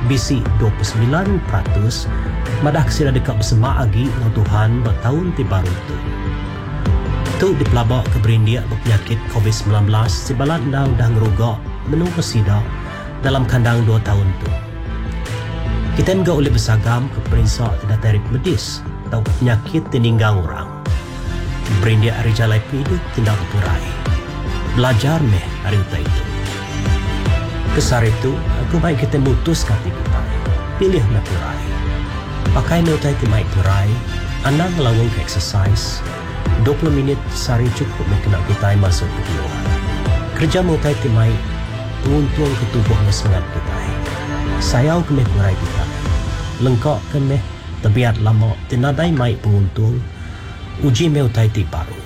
bisi 29% madah sila dekat bersama agi dengan Tuhan bertahun ti baru tu. Tu dipelabak ke berindia berpenyakit COVID-19 sebalat dah ngerugak menung kesida dalam kandang 2 tahun tu. Kita enggak boleh bersagam ke perinsak tidak tarik medis atau penyakit tininggang orang. Berindia hari jalai hidup tindak kepurai. Belajar meh hari utai itu. Kesar itu, aku baik kita mutus kata kita. Pilih meh purai. Pakai meh utai timai purai. Anda ngelanggung ke exercise. 20 minit sehari cukup meh kena kita masuk ke keluar. Kerja meh utai timai. Tuang-tuang ke tubuh meh semangat kita. Sayau ke meh purai kita. Lengkak ke meh tabiat lama. Tinadai mai penguntung. Uji meh utai ti baru.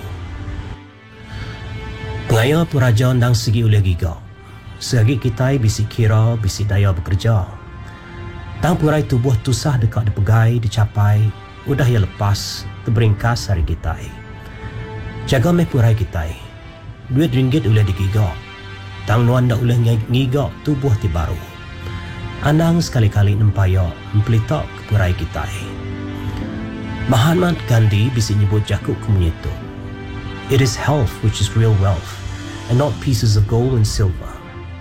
Pengaya peraja nang segi oleh giga. Segi kita bisi kira, bisi daya bekerja. Tang purai tubuh tusah dekat dipegai, dicapai, udah ya lepas, terberingkas hari kita. Jaga meh purai kita. RM2 oleh digiga. Tang nuan dak oleh ngiga tubuh ti baru. Anang sekali-kali nempaya mempelitak ke purai kita. Mahatma Gandhi bisi nyebut jakuk kemunyitu. It is health which is real wealth, and not pieces of gold and silver.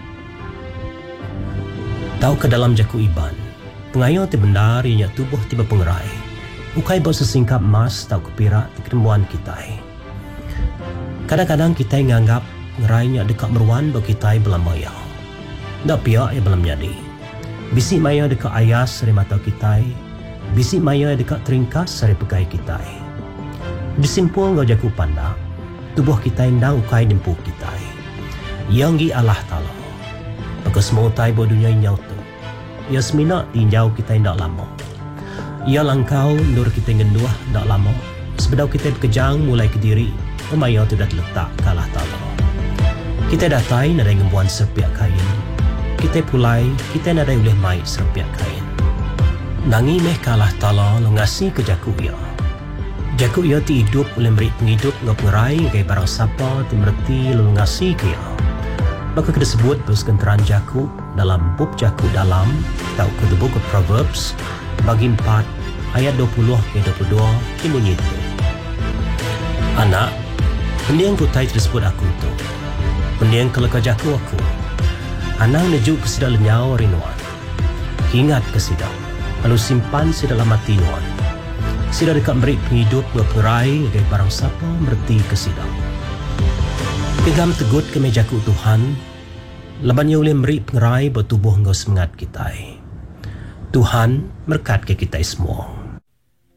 Tahu ke dalam jaku iban, pengayo ti bendar ianya tubuh tiba pengerai. Ukai bawa sesingkap emas tahu ke pirak ti ketemuan kita. Kadang-kadang kita nganggap ngerainya dekat meruan bagi kita belam maya. Dak piak ya belam jadi. Bisi maya dekat ayas dari mata kita, bisi maya dekat teringkas dari pegai kita. Disimpul ngau jaku pandang, tubuh kita indang ukai dempu kita. Yang gi Allah Ta'ala. Maka semua utai buat dunia inyau tu. Ia semina tinjau kita indak lama. Ia langkau nur kita ngenduah indak lama. Sebedau kita berkejang mulai ke diri. Pemaya tu dah terletak ke Allah Ta'ala. Kita datai nadai ngembuan serpiak kain. Kita pulai, kita nadai boleh mai serpiak kain. Nangi meh ke Allah Ta'ala lo ngasi ke jaku ia. Jaku ia ti hidup boleh beri penghidup ngau pengerai kai barang sapa ti merti lo ngasi ke ia. Maka kita sebut bersekenteran jaku dalam bab jaku dalam atau ke the book of Proverbs bagi 4 ayat 20 ke 22 bunyi itu. Anak, pendiang putai tersebut aku tu. Pendiang kelaka jaku aku. Anak nejuk ke sidang lenyau rinuan. Ingat ke sidang. Lalu simpan sidang dalam hati nuan. Sidang dekat beri penghidup berperai agai barang siapa merti ke sidang. Pegang tegut ke mejaku Tuhan, laban ia boleh beri pengerai bertubuh engkau semangat kita. Tuhan berkat ke kita semua.